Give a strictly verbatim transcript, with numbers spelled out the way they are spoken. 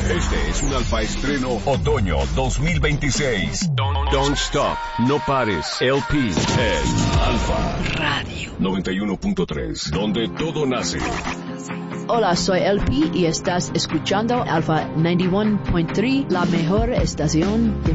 Este es un Alfa Estreno Otoño dos mil veintiséis. Don't, don't Stop, no pares, L P en Alfa Radio noventa y uno punto tres, donde todo nace. Hola, soy L P y estás escuchando Alfa noventa y uno punto tres, la mejor estación de